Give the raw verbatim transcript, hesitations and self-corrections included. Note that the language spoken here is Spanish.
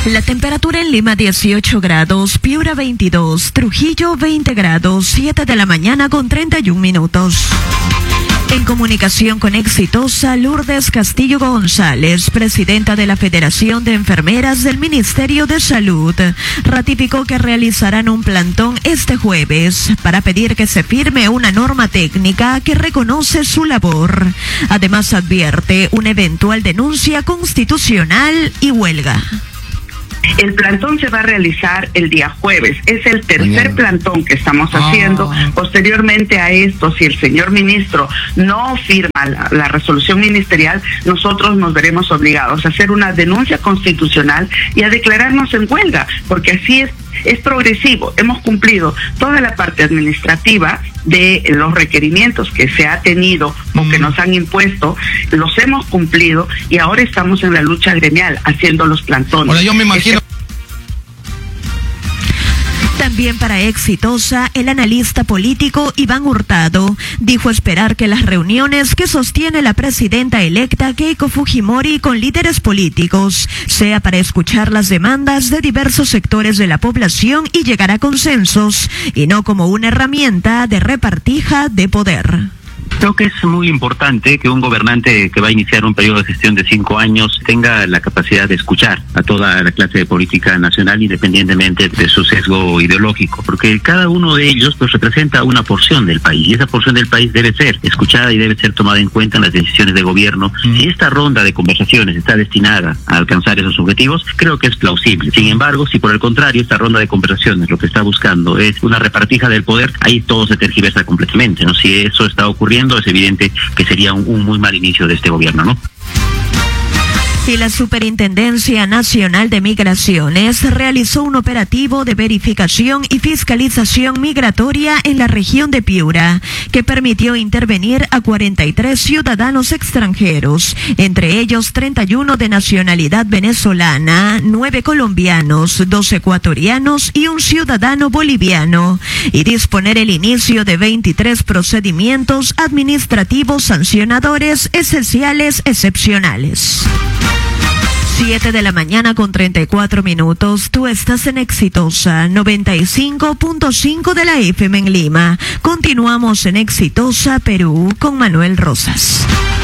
La temperatura en Lima dieciocho grados, Piura veintidós, Trujillo veinte grados, siete de la mañana con treinta y un minutos. En comunicación con Exitosa, Lourdes Castillo González, presidenta de la Federación de Enfermeras del Ministerio de Salud, ratificó que realizarán un plantón este jueves para pedir que se firme una norma técnica que reconoce su labor. Además, advierte una eventual denuncia constitucional y huelga. El plantón se va a realizar el día jueves. Es el tercer Mañana. plantón que estamos haciendo. Oh. Posteriormente a esto, si el señor ministro no firma la, la resolución ministerial, nosotros nos veremos obligados a hacer una denuncia constitucional y a declararnos en huelga, porque así es. Es progresivo, hemos cumplido toda la parte administrativa de los requerimientos que se ha tenido o que nos han impuesto, los hemos cumplido y ahora estamos en la lucha gremial haciendo los plantones. Ahora yo me imagino... Este... También para Exitosa, el analista político Iván Hurtado dijo esperar que las reuniones que sostiene la presidenta electa Keiko Fujimori con líderes políticos sea para escuchar las demandas de diversos sectores de la población y llegar a consensos, y no como una herramienta de repartija de poder. Creo que es muy importante que un gobernante que va a iniciar un periodo de gestión de cinco años tenga la capacidad de escuchar a toda la clase de política nacional independientemente de su sesgo ideológico, porque cada uno de ellos pues representa una porción del país y esa porción del país debe ser escuchada y debe ser tomada en cuenta en las decisiones de gobierno. Mm. Si esta ronda de conversaciones está destinada a alcanzar esos objetivos, creo que es plausible. Sin embargo, si por el contrario esta ronda de conversaciones lo que está buscando es una repartija del poder, ahí todo se tergiversa completamente, ¿no? Si eso está ocurriendo, es evidente que sería un, un muy mal inicio de este gobierno, ¿no? Y la Superintendencia Nacional de Migraciones realizó un operativo de verificación y fiscalización migratoria en la región de Piura, que permitió intervenir a cuarenta y tres ciudadanos extranjeros, entre ellos treinta y uno de nacionalidad venezolana, nueve colombianos, dos ecuatorianos y un ciudadano boliviano, y disponer el inicio de veintitrés procedimientos administrativos sancionadores esenciales excepcionales. siete de la mañana con treinta y cuatro minutos. Tú estás en Exitosa noventa y cinco punto cinco de la F M en Lima. Continuamos en Exitosa Perú con Manuel Rosas.